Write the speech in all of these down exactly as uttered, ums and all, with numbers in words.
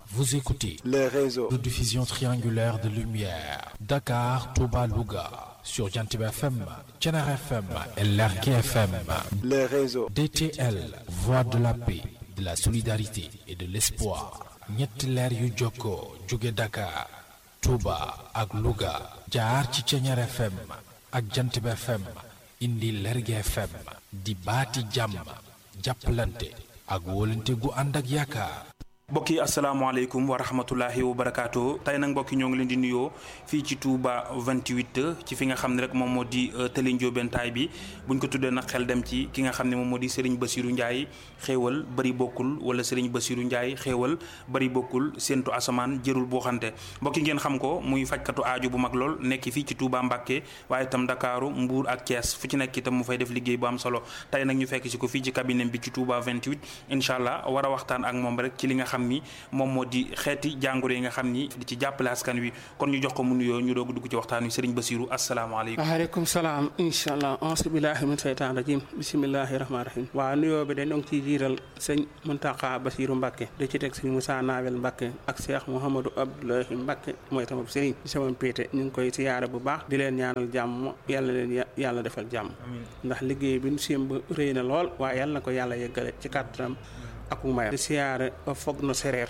Vous écoutez le réseau de diffusion triangulaire de lumière Dakar, Touba, Louga sur Jantib F M, Thiénaba F M et Lergui F M. le réseau D T L, voix de la paix, de la solidarité et de l'espoir. ñetti leer yu jokkoo jóge Dakar, Touba ak Louga jaar ci Thiénaba F M ak Jantib F M indi Lergui F M di baati jàmm jàppalante ak wóolante gu ànd ak yaakaar. mbokk yi asalaamaaleykum wa rahmatullahi wa barakaatu tey nag mbokk yi ñoo ngi leen di nuyoo fii ci Touba vingt-huit ci fi nga xam ne rek moom moo di tëli Ndiobentaay bi buñ ko tuddee nag xel dem ci ki nga xam ne moom moo di Serigne Bassirou Ndiaye xéewal bari bokkul wala Serigne Bassirou Ndiaye xéewal bari bokkul séentu asamaan jërul boo xante mbokk yi ngeen xam ko muy fajkatu aaju bu mag lool nekk fii ci Touba Mbacké waaye itam Dakaaru Mbuur ak Thiès fu ci nekk itam mu fay def liggéey bu am solo tey nag ñu fekk si ko fii ci cabinet bi ci Touba vingt-huit incha allah war a waxtaan ak moom rek ci li nga xam ni moom moo di xeeti jàngoro yi nga xam ni di ci jàppale askan wi kon ñu jox ko mu nuyoo ñu doog dugg ci waxtaan wi Serigne Bassirou asalaamaaleykum. waaleykum salaam incha allah auzu billahi min seytaan rajim bisimilahi rahmaani rahim. waaw nuyoo bi de ñoo ngi ciy jiital sëñ Mountakha Bassirou Mbacké di ci teg sëñ Moussa Nawel Mbacké ak Cheikh Mouhamadou Abdoulahi Mbacké mooy tamit Serigne di sama péete ñu ngi koy siyaare bu baax di leen ñaanal jàmm yàlla leen yàlla defal jàmm. ndax liggéey bi ñu sémb rëy na lool waaye yàlla na ko yàlla yeggale ci kàttanam ak umaya di siyaare o fog no séréer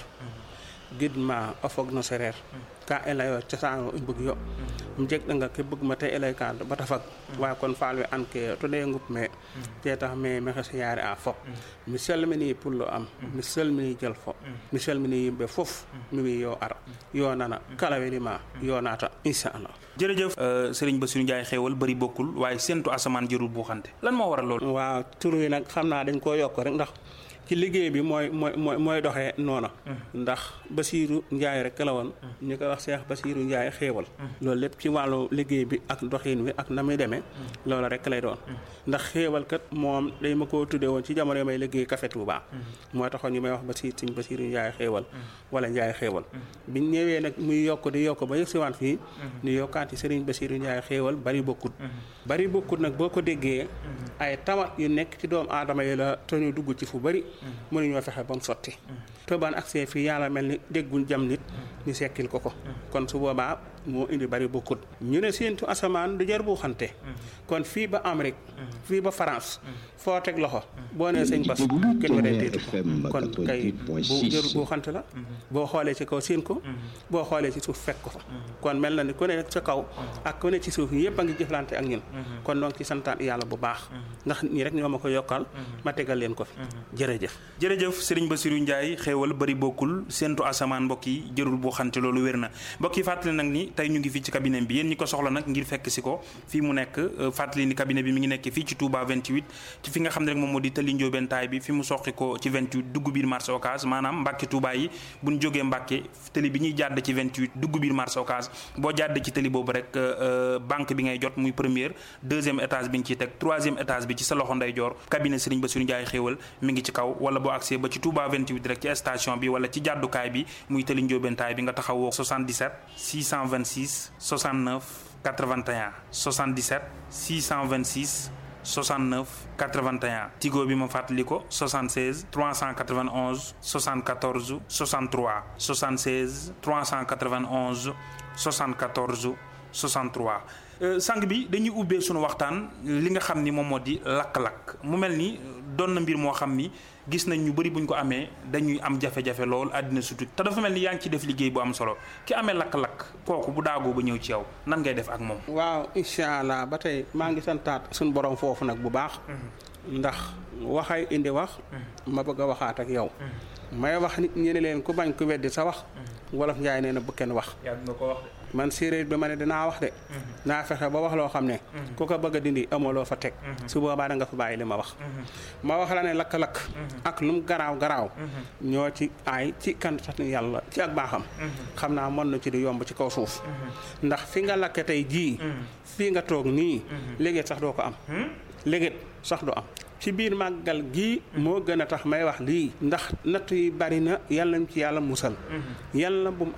gidma o fog no séréer ka elayo cosaano i mbug yo um jeg ɗanga ke bug ma te elay ka bata fag wa kon faal we an ke to de ngup me te tax me mexe siyaare a fop mi selmini pullo am mi selmini jël fo mi selmini yimɓe fof mi wi yo ara yo nana kala welima yo naata inchallah jërëjëf Serigne Bassirou Ndiaye xéewal bari bokkul waaye séentu asamaan jërul bu xante lan moo waral loolu waaw tur yi nag xam naa dañ koo yokk rek ndax ci liggéey bi mooy mooy mooy mooy doxee noona ndax Bassirou Ndiaye rek la woon ñu koy wax Cheikh Bassirou Ndiaye xéewal loolu lépp ci wàllu liggéey bi ak doxin wi ak na muy demee loolu rek lay doon ndax xéewal kat moom day ma koo tuddee woon ci jamono may liggéey Café Touba moo taxoon ñu may wax Bassirou Sëñ Bassirou Ndiaye xéewal wala Ndiaye xéewal biñ ñëwee nag muy yokk di yokk ba yëg siwaan fii ñu yokkaat ci Serigne Bassirou Ndiaye xéewal bari bokkut bari bokkut nag boo ko déggee ay tawat yu nekk ci doomu aadama yi la te ñu dugg ci fu bari mënuñoo fexe ba mu sotti te baan accès fii yàlla mel ni déggul jam nit ñu sekkil ko ko kon su boobaa moo indi bari bokkut ñu ne séentu asamaan du jar bu xante kon fii ba Amérique fii ba France foo teg loxo boo nee sëñ Bass kenn wa dee ko kon kay bu jër bu xante la boo xoolee ci kaw séen ko boo xoolee ci suuf fekk ko fa kon mel na ni ku ne ca kaw ak ku ne ci suuf yëpp a ngi jëflante ak ñun kon donc ci santaan yàlla bu baax ndax ñi rek ñoo ma ko yokkal ma tegal leen ko fi jërëjëf jërëjëf Serigne Bassirou Ndiaye xéewal bari bokkul séentu asamaan mbokk yi jërul boo xante loolu wér na mbokk yi fàttali nag ni tey ñu ngi fii ci cabinet bi yéen ñi ko soxla nag ngir fekk si ko fii mu nekk fàttali ni cabinet bi mi ngi nekk fii ci Touba vingt-huit ci fi nga xam ne rek moom moo di tëli Ndiobentaay bi fi mu soqi ko ci vingt-huit dugg biir marché Ocass maanaam Mbàkke Touba yi buñ jógee Mbàkke tëli bi ñuy jàdd ci vingt-huit dugg biir marché Ocass boo jàdd ci tëli boobu rek banque bi ngay jot muy première deuxième étage bi nga ciy teg troisième étage bi ci sa loxo ndeyjoor cabinet Serigne Bassirou Ndiaye xéewal mi ngi ci kaw wala boo accès ba ci Touba vingt-huit rek ci station bi wala ci jàddukaay bi muy tëli Ndiobentaay bi nga taxawoo soixante-dix-sept six cent vingt-six soixante-neuf quatre-vingt-un soixante-dix-sept six cent vingt-six soixante-neuf quatre-vingt-un Tigo bi ma fàttali ko soixante-seize trois cent quatre-vingt-onze soixante-quatorze soixante-trois soixante-seize trois cent quatre-vingt-onze soixante-quatorze soixante-trois sang bi dañuy ubbee suñu waxtaan li nga xam ni moom moo di lakk-lakk mu mel ni doon na mbir moo xam ni gis nañ ñu bari buñ ko amee dañuy am jafe-jafe lool àddina surtout te dafa mel ni yaa ngi ci def liggéey bu am solo ki amee lakk-lakk kooku bu daagoo ba ñëw ci yow nan ngay def ak moom. waaw incha allah ba tey maa ngi santaat suñu borom foofu nag bu baax. ndax waxay indi wax. ma bëgg a waxaat ak yow. may wax nit ñi ne leen ku bañ ku weddi sa wax. wolof Njaay nee na bu kenn wax. yàgg nga ko wax de. man séeréer bi ma ne dinaa wax de. naa fexe ba wax loo xam ne. ku ko bëgg a dindi amoo loo fa teg. su boobaa da nga fa bàyyi li ma wax. ma wax la ne lakk-lakk. ak lum garaaw garaaw. ñoo ci aay ci kan sax yàlla ci ak baaxam. xam naa mën na ci di yomb ci kaw suuf. ndax fi nga lakke tey jii. fii nga toog nii. léegi sax doo ko am. léegi sax du am. ci biir màggal gii moo gën a tax may wax lii ndax natt yi bari na yàlla nañ ci yàlla musal yàlla bu mu am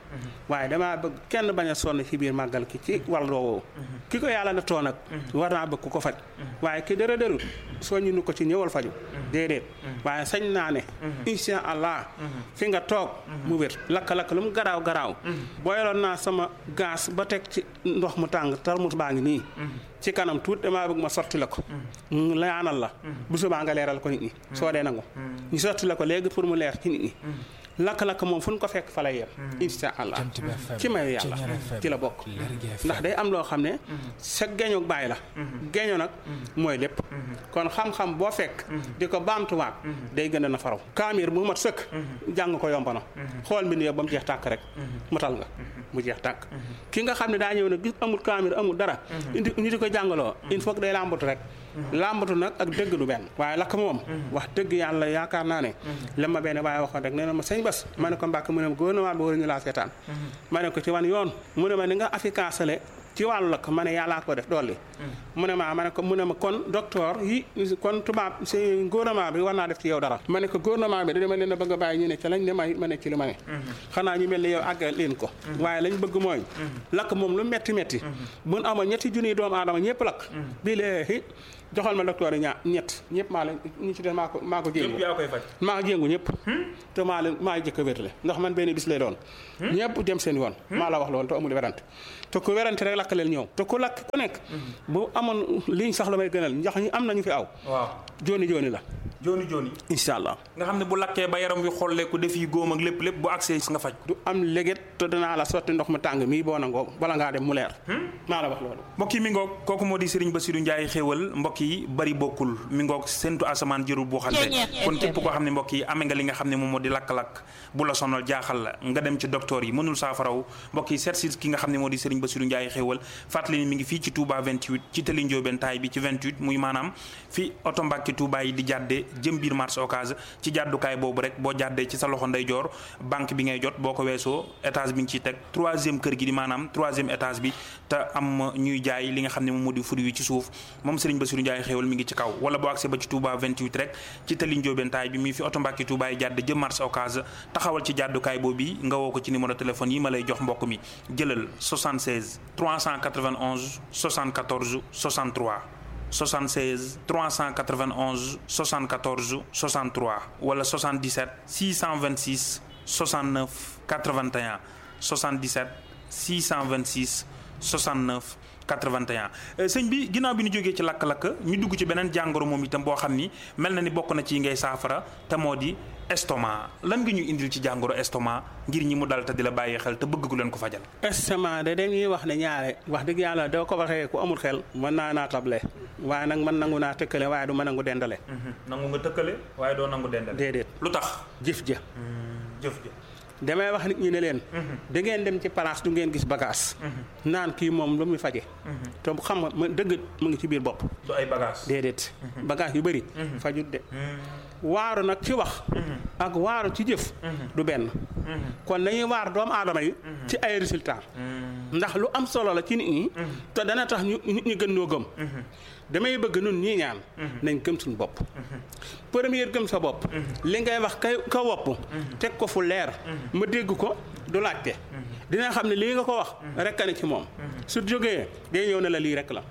waaye damaa bëgg kenn bañ a sonn ci biir màggal ki ci wàll woowu ki ko yàlla na too nag war naa bëgg ku ko faj waaye ki dara dërul soññu nu ko ci ñëwal faju déedéet waaye sañ naa ne insha allah fi nga toog mu wér lakk-lakk lu mu garaaw garaaw booyaloon naa sama gaz ba teg ci ndox mu tàng tarmus baa ngi nii ci kanam tuut damaa bëgg ma sotti la ko laanal la bu subaa nga leeral ko nit ñi soo dee nangu ñu sotti la ko léegi pour mu leer ci nit ñi lakk-lakk moom fu ñu ko fekk fa lay yem insha allah ci mayu yàlla ci la bokk ndax day am loo xam ne sa geño bàyyi la geño nag mooy lépp kon xam-xam boo fekk di ko baamtuwaat day gën a na faraw kaamir bu mat sëkk jàng ko yomb na xool mbind yow ba mu jeex tàkk rek matal nga mu jeex tàkk ki nga xam ne daa ñëw ne gis amul kaamir amul dara indi ñu di ko jàngaloo il faut que day làmbatu rek làmbatu nag ak dëgg du benn waaye lakk moom wax dëgg yàlla yaakaar naa ne la ma benn waaye waxoon rek nee na ma sëñ Bass ma ne ko Mbàkke mu ne ma gouvernement bi waruñu laa seetaan ma ne ko ci wan yoon mu ne ma ni nga efficacele ci wàllu lakk ma ne yàllaa ko def dolli mu ne ma ma ne ko mu ne ma kon docteur yi kon tubaab si gouvernement bi war naa def ci yow dara ma ne ko gouvernement bi da dama leen a bëgg a bàyyi ñu ne ca lañ ne may ma ne ci li ma ne xanaa ñu mel ni yow àggal leen ko waaye lañ bëgg mooy lakk moom lu metti metti buñ amoon ñetti junniy doomu aadama ñëpp lakk bii léegi joxal ma docteur yi ñaa ñett ñëpp maa leen ñu ci def maa ko maa ko jéngu maa ko jéngu ñëpp te maa leen maa jëkk a wérle ndax man benn bis lay doon ñëpp dem seen yoon maa la wax loolu te amul werante te ku werante rek lakk leen ñëw te ku lakk ku nekk bu amoon liñ sax la may gënal ndax ñu am nañu fi aw waaw jooni jooni la jooni jooni incha allah nga xam ne bu lakkee ba yaram wi xolleeku def yi góom ak lépp lépp bu accès nga faj du am léget te danaa la sotti ndox mu tàng mii boo nangoo bala ngaa dem mu leer maa la wax loolu mbokk yi mi ngoog kooku moo di Serigne Bassirou Ndiaye xéewal mbokk yi bari bokkul mi ngoog séntu asamaan jërul boo xam ne kon képp koo xam ne mbokk yi amee nga li nga xam ne moom moo di lakk-lakk bu la sonal jaaxal la nga dem ci docteur yi mënul saafaraw mbokk yi seet si ki nga xam ne moo di Serigne Bassirou Ndiaye xéewal fàttali ni mi ngi fii ci Touba vingt-huit ci tali Ndiobène taay bi ci vingt-huit muy maanaam fi oto Mbàkke Touba yi di jàdde jëm biir marché Ocass ci jàddukaay boobu rek boo jàddee ci sa loxo ndeyjoor banque bi ngay jot boo ko weesoo étage bi nga ciy teg troisième kër gi di maanaam troisième étage bi te am ñuy jaay li nga xam ne moom moo di fruit yi ci suuf moom Serigne Bassirou Ndiaye xéewal mi ngi ci kaw wala boo accès ba ci Touba vingt-huit rek ci tali Ndiobène taay bi mi fi oto Mbàkke Touba yi jàdd jëm marché Ocass taxawal ci jàddukaay boobu bi nga woo ko ci numéro téléphone yi ma lay jox mbokk mi jëlal soixante-seize trois cent quatre-vingt-onze soixante-quatorze soixante-trois soixante-seize trois cent quatre-vingt-onze soixante-quatorze soixante-trois wala soixante-dix-sept six cent vingt-six soixante-neuf quatre-vingt-un soixante-dix-sept six cent vingt-six soixante-neuf quatre-vingt-un sëñ bi ginnaaw bi ñu jógee ci lakk-lakk ñu dugg ci beneen jàngoro moom itam boo xam ni mel na ni bokk na ci ngay saafara te moo di estomac lan nga ñu indil ci jàngoro estomac ngir ñi mu dal te di la bàyyi xel te bëgg ku leen ko fajal. estomac de dañuy wax ne ñaare wax dëgg yàlla doo ko waxee ku amul xel mën naa naa table waaye nag man nangu naa tëkkale waaye du ma nangu dendale. nangu nga tëkkale waaye doo nangu dendale. déedéet lu tax. jëf ja. jëf ja. damay wax nit ñi ne leen da ngeen dem ci place du ngeen gis bagage naan kii moom lu muy faje te xam nga ma dëgg mu ngi ci biir bopp du ay bagage déedéet bagage yu bëri fajut de waaru nag ci wax ak waaru ci jëf du benn kon nañuy waar doomu aadama yi ci ay résultat ndax lu am solo la ci nit ñi te dana tax ñu nit ñi gën noo gëm damay bëgg nun ñii ñaan nañ gëm suñu bopp première gëm sa bopp li ngay wax kay ka wopp teg ko fu leer ma dégg ko du laajte dina xam ne lii nga ko wax rek a ne ci moom su jógee day ñëw ne la lii rek la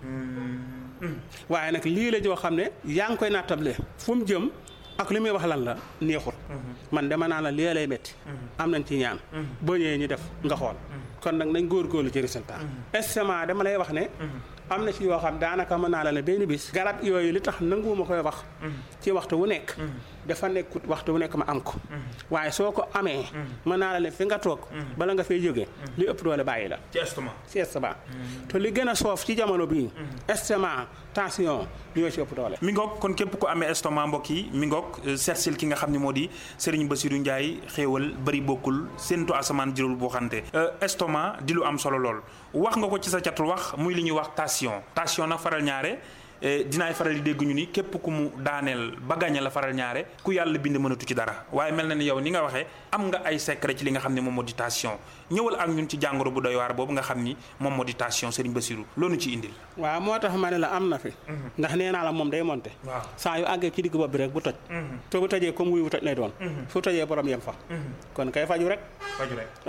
waaye nag lii la joo xam ne yaa ngi koy nattable fu mu jëm ak li muy wax lan la neexut man dama naa la lii lay metti am nañ ci ñaan boo ñëwee ñu def nga xool kon nag nañ góorgóorlu ci résultat estomac dama lay wax ne am na ci yoo xam daanaka mën naa la ne benn bis garab yooyu li tax nanguwuma koy wax ci waxtu wu nekk dafa nekkut waxtu wu nekk ma am ko waaye soo ko amee mën naa la ne fi nga toog bala nga fay jógee li ëpp doole bàyyi la ci estomac ci estomac te li gën a soof ci jamono bii estomac tension ñoo ci ëpp doole mi ngoog kon képp ku amee estomac mbokk yi mi ngoog seetsil ki nga xam ne moo di Serigne Bassirou Ndiaye xéewal bari bokkul séentu asamaan jërul boo xante estomac di lu am solo lool wax nga ko ci sa catul wax muy li ñuy wax tension tension nag faral ñaare dinaay faral di dégg ñu ni képp ku mu daaneel ba gàññe la faral ñaare ku yàlla bind mënatu ci dara waaye mel na ni yow ni nga waxee am nga ay secret ci li nga xam ne moom moo di tension ñëwal ak ñun ci jàngoro bu doy waar boobu nga xam ni moom moo di tension Serigne Bassirou loolu ci indil. waaw moo tax ma ne la am na fi. ndax nee naa la moom day monté. waaw saa yu àggee ci digg bopp bi rek bu toj. te bu tojee comme wuy bu toj lay doon. fu tojee borom yem fa. kon kay faju rek. faju rek rek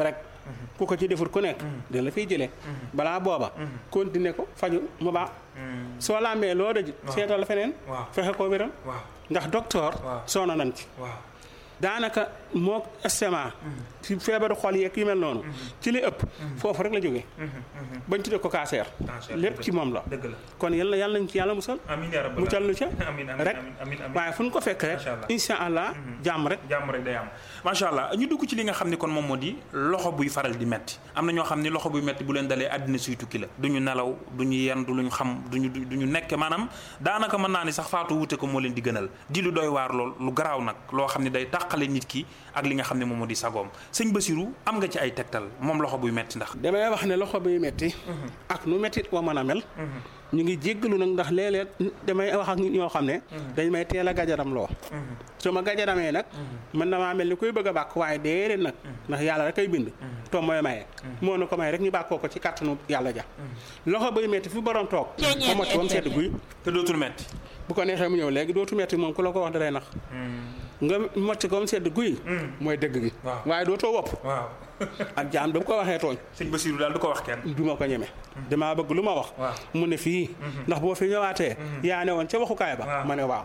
ku ko ci defut ku nekk dina la fiy jëlee balaa booba continuer ko faju mu baax soo làmbee loo daj seetal feneen fexe koo wéral ndax docteur soona nañ ci daanaka moo estomac ci feebaru xol yeeg yu mel noonu ci li ëpp foofu rek la jógee bañ tuddee ko cancer lépp ci moom la kon yàlla yàlla nañ ci yàlla musal mucal nu ca rek waaye fu ñu ko fekk rek insha allah jàmm rek jàmm rek day am macha allah ñu dugg ci li nga xam ne kon moom moo di loxo buy faral di metti am na ñoo xam ne loxo buy metti bu leen dalee àddina suy tukki la du ñu nelaw du ñu yendu lu ñu xam duñu du ñu nekk maanaam daanaka mën naa ni sax faatu wute ko moo leen di gënal di lu doy waar lool lu garaaw nag loo xam ne day tàqale nit ki ak li nga xam ne moom moo di sagoom sëñ Bassirou am nga ci ay tegtal moom loxo buy metti ndax damay wax ne loxo buy metti ak nu metti wa mën a mel ñu ngi jéggalu nag ndax léeg-léeg damay wax ak nit ñoo xam ne dañ may teel a gajaram loo su ma gajaramee nag mën na maa mel ni koy bëgg a bàkk waaye déedéet nag ndax yàlla rek ay bind toog mooy maye moo na ko may rek ñu bàkkoo ko ci kàttanu yàlla ja loxo buy metti fu borom toog ba mocc ba mu sedd guy te dootul metti bu ko neexee mu ñëw léegi dootu metti moom ku la ko wax da lay nax nga mocc ko mu sedd guy mooy dëgg gi waaye dootoo wopp waaw ak jaam da bu ko waxee tooñ sëñ Bassirou daal du ko wax kenn du ma ko ñeme damaa bëgg lu ma wax mu ne fii ndax boo fi ñëwaatee yaa ne woon ca waxukaay ba ma ne waaw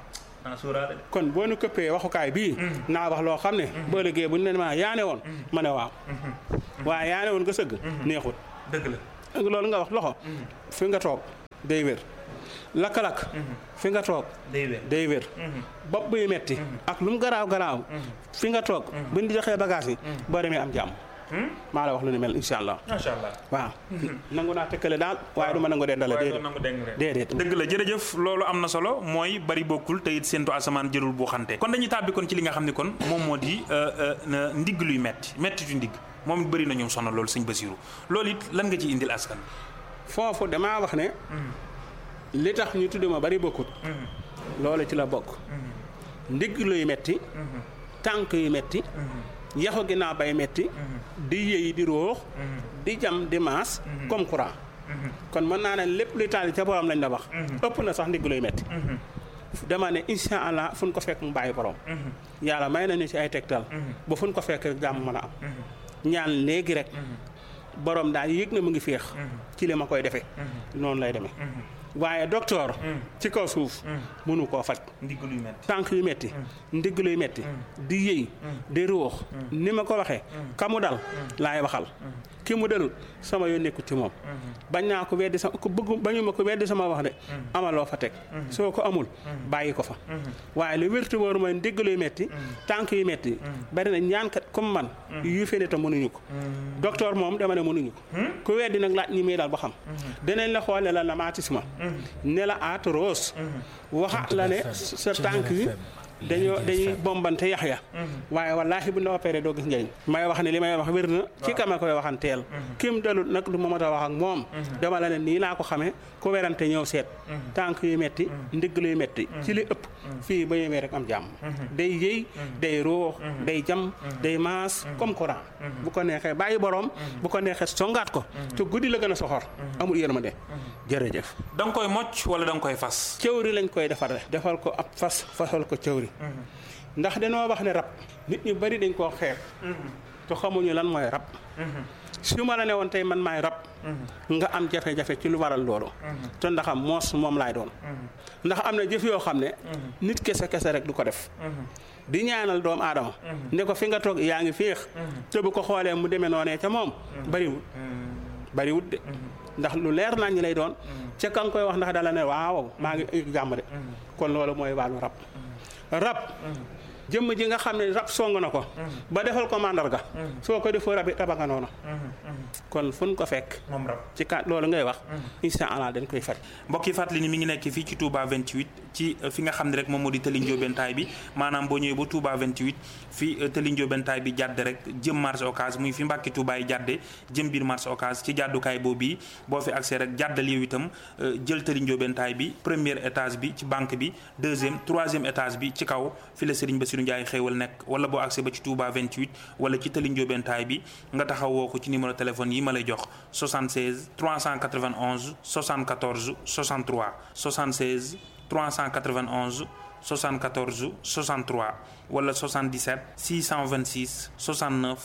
kon boo nu këppee waxukaay bii naa wax loo xam ne boo liggéey bu ñu ne ma yaa ne woon ma ne waaw waaye yaa ne woon nga sëgg neexut dëgg la loolu nga wax loxo fi nga toog day wér lakk-lakk fi nga toog day wér bopp buy metti ak lu mu garaaw garaaw fi nga toog buñ di joxee bagage yi boo demee am jàmm maa la wax lu ne mel insha allah macha allah waaw nangu naa tëkkale daal waaye du ma nangu dendale déedéet déedéet dëgg la jërëjëf loolu am na solo mooy bari bokkul te it séentu asamaan jërul bu xante kon dañuy tàbbi kon ci li nga xam ne kon moom moo di ndigg luy metti metti tu ndigg moom it bëri na ñoom sonal loolu sëñ Bassirou loolu it lan nga ci indil askan foofu damaa wax ne li tax ñu tudde ma bari bokkut loolu ci la bokk ndigg luy metti tànk yu metti yaxu ginnaaw bay metti di yëy di róox di jam di maas comme courant kon mën naa ne lépp luy taal ca borom lañ la wax ëpp na sax ndigg luy metti dama ne insha allah fu ñu ko fekk mu bàyyi borom yàlla may nañu ci ay tegtal ba fu ñu ko fekk rek jàmm mën a am ñaan léegi rek borom daal yëg na mu ngi féex ci li ma koy defee noonu lay demee waaye docteur ci kaw suuf mënu koo faj ndigg luy metti tànk yu metti ndigg luy metti di yëy di ruux ni ma ko waxee ka mu dal laay waxal ki mu dalul sama yoon nekku ci moom bañ naa ko weddi sama ko bëgg bañu ma ko weddi sama wax de amaloo fa teg soo ko amul bàyyi ko fa waaye lu wértu wóoru mooy ndigg luy metti tànk yu metti bari na ñaankat comme man yu fene ta mënuñu ko docteur moom dama ne mënuñu ko ku weddi nag laaj ñi muy dal ba xam danañ la xoole la rhumatisme ne la arthrose waxa la ne sa tànk yi dañoo dañuy bombante yax ya waaye wallaahi bu ñu la opéré doo gis njëriñ may wax ne li may wax wér na ci kama koy waxanteel kim dalut nag du ma mat a wax ak moom dama la ne nii laa ko xamee ku werante ñëw seet tànk yu metti ndigg luy metti ci li ëpp fii ba yemee rek am jàmm day yëy day ruux day jam day maas comme courant bu ko neexee bàyyi borom bu ko neexee songaat ko te guddi la gën a soxor amul yërmande jërëjëf da nga koy mocc wala da nga koy fas cëwri lañ koy defar defal ko ab fas fasal ko cëwri ndax dañoo wax ne rab nit ñu bari dañ koo xeeb te xamuñu lan mooy rab su ma la ne woon tey man maay rab nga am jafe-jafe ci lu waral loolu te ndaxam moos moom laay doon ndax am na jëf yoo xam ne nit kese kese rek du ko def di ñaanal doomu aadama ne ko fi nga toog yaa ngi féex te bu ko xoolee mu demee noonee ca moom bariwul bariwul de ndax lu leer nañ ñi lay doon ca ka nga koy wax ndax dala ne waaw maa ngi jàmm de kon loolu mooy wàllu rab rab jëmm ji nga xam ne rab song na ko ba defal ko mandarga soo ko defoo rab it raba nga noonu kon fu ñu ko fekk moom rab ci kat loolu ngay wax insha allah dañ koy faj mbokk yi fàttali ni mi ngi nekk fii ci Touba vingt-huit ci fi nga xam ne rek moom moo di tëli Ndiobentaay bi maanaam boo ñëwee ba Touba vingt-huit fii tëli Ndiobentaay bi jàdd rek jëm marché Ocass muy fi Mbàkke Touba yi jàdde jëm biir marché Ocass ci jàddukaay boobu yi boo fi accès rek jàddal yow itam jël tëli Ndiobentaay bi premier étage bi ci banque bi deuxième troisième étage bi ci kaw fi la Serigne Bassirou Ndiaye xéewal nekk wala boo accès ba ci Touba vingt-huit wala ci tëli Ndiobentaay bi nga taxaw woo ko ci numéro téléphone yi ma lay jox soixante-seize trois cent quatre-vingt-onze soixante-quatorze soixante-trois soixante-seize trois cent quatre-vingt-onze soixante-quatorze soixante-trois wala soixante-dix-sept six cent vingt-six soixante-neuf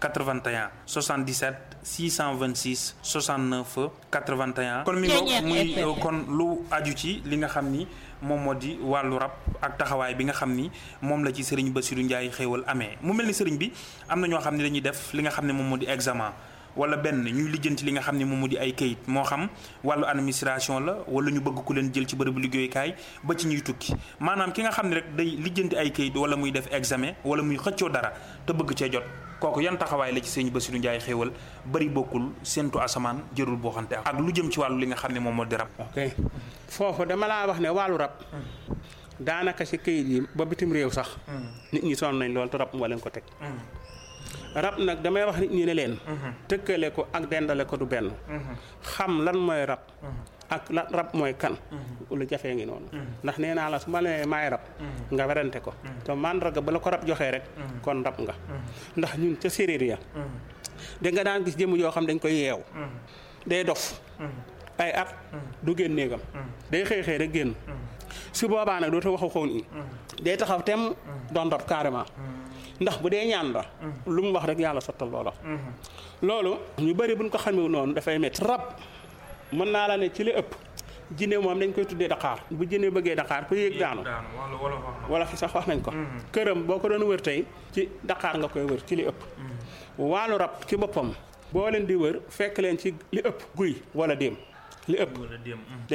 quatre-vingt-un soixante-dix-sept six cent vingt-six soixante-neuf quatre-vingt-un. kon mi ngo muy kon lu aju ci li nga xam ni moom moo di wàllu rab ak taxawaay bi nga xam ni moom la ci Serigne Bassirou Ndiaye xéewal amee mu mel ni Serigne bi am na ñoo xam ne dañuy def li nga xam ne moom moo di examen wala benn ñuy lijjanti li nga xam ne moom moo di ay kayit moo xam wàllu administration la wala ñu bëgg ku leen jël ci bërëbu liggéeyukaay ba ci ñuy tukki maanaam ki nga xam ne rek day lijjanti ay kayit wala muy def examen wala muy xëccoo dara te bëgg cee jot kooku yan taxawaay la ci Serigne Bassirou Ndiaye xéewal bari bokkul séentu asamaan jërul boo xante ak lu jëm ci wàllu li nga xam ne moom moo di rab. ok foofu dama laa wax ne wàllu rab daanaka si kayit yi ba bitim réew sax nit ñi sonn nañ lool te rab moo leen ko teg. rab nag damay wax nit ñi ne leen tëkkale ko ak dendale ko du benn xam lan mooy rab ak la rab mooy kan lu jafee ngi noonu ndax nee naa la su ma nee maay rab nga werante ko te mandarga ba la ko rab joxee rek kon rab nga ndax ñun ca séréer ya da nga daan gis jëmm yoo xam dañ koy yeew day dof ay at du génn néegam day xëy xëy rek génn su boobaa nag doota waxu xaw ni day taxaw tem doon rab carrément ndax bu dee ñaan la lu mu wax rek yàlla sottal loola loolu ñu bëri buñ ko xamee noonu dafay métti rab mën naa la ne ci li ëpp jinne moom dañ koy tuddee Dakar bu jinne bëggee Dakar ku yéeg daanu wala fi sax wax nañ ko këram boo ko doon wër tey ci Dakar nga koy wër ci li ëpp wàllu rab ci boppam boo leen di wër fekk leen ci li ëpp guy wala déem li ëpp